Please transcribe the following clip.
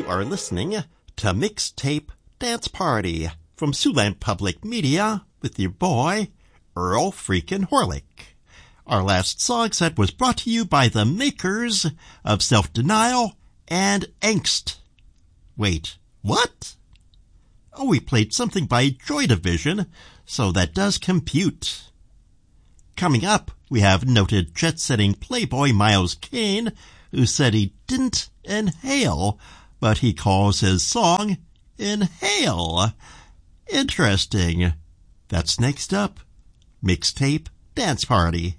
are listening to Mixtape Dance Party from Siouxland Public Media with your boy, Earl freaking Horlick. Our last song set was brought to you by the makers of Self-Denial and Angst. Wait, what? Oh, we played something by Joy Division, so that does compute. Coming up, we have noted jet-setting playboy Miles Kane, who said he didn't inhale, but he calls his song Inhale. Interesting. That's next up. Mixtape Dance Party.